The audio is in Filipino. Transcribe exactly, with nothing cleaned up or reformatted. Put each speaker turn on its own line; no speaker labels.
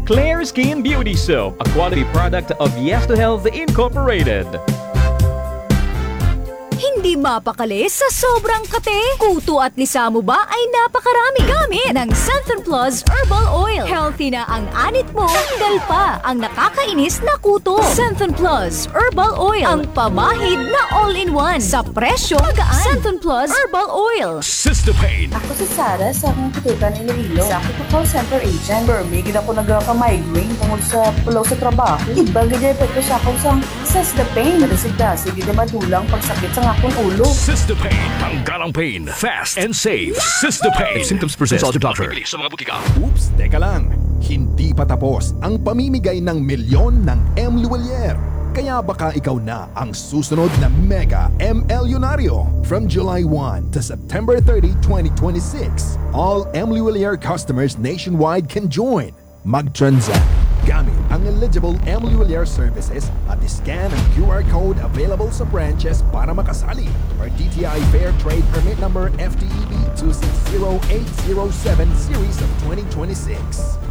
Clear Skin Beauty Soap, a quality product of Yes to Health Incorporated.
Hindi mapakali sa sobrang kate. Kuto at lisa mo ba ay napakarami gamit ng Centrum Plus Herbal Oil. Healthy na ang anit mo, tanggal pa ang nakakainis na kuto. Centrum Plus Herbal Oil, ang pamahid na all-in-one sa presyo magaan. Centrum Plus Herbal Oil.
Sistopain.
Ako si Sarah sa akong kutukan Iloilo. Sa akong call center agent. Permigid ako nagka-migraine tungkol sa pulaw sa trabaho. Iba gid epekto sa akong sang Sistopain. Resigda, sige na madulang pagsakit sa akong ulo.
Sistopain. Tanggal ang pain. Fast and safe. Sistopain. If symptoms persist, consult your doctor. Sa mga butika.
Oops, teka lang. Hindi pa tapos ang pamimigay ng milyon ng M. Luwalier. Kaya baka ikaw na ang susunod na Mega M. Elyonaryo. From July first to September thirtieth, twenty twenty-six, all M. Luwalier customers nationwide can join. Mag-transact gamit ang eligible M. Luwalier services at scan ang Q R code available sa branches para makasali. Or D T I Fair Trade Permit Number F T E B two six zero eight zero seven Series of twenty twenty-six.